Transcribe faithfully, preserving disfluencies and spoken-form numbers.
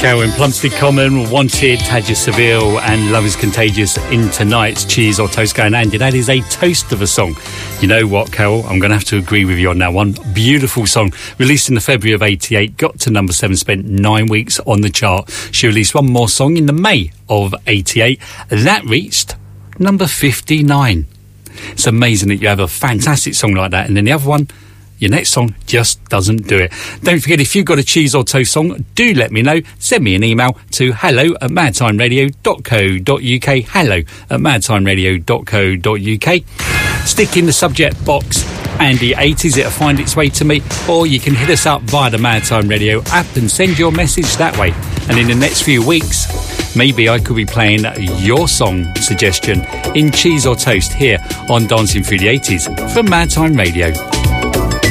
Carol in Plumstead Common, Wanted, Tadja Seville and Love is Contagious in tonight's Cheese or Toast going. Andy, that is a toast of a song. You know what, Carol? I'm going to have to agree with you on that one. Beautiful song. Released in the February of eighty-eight, got to number seven, spent nine weeks on the chart. She released one more song in the May of eighty-eight. That reached number fifty-nine. It's amazing that you have a fantastic song like that. And then the other one, your next song just doesn't do it. Don't forget, if you've got a Cheese or Toast song, do let me know. Send me an email to hello at madtimeradio dot co dot uk. Hello at madtimeradio dot co dot uk. Stick in the subject box Andy eighties, it'll find its way to me, or you can hit us up via the Mad Time Radio app and send your message that way. And in the next few weeks, maybe I could be playing your song suggestion in Cheese or Toast here on Dancing Through the eighties from Mad Time Radio.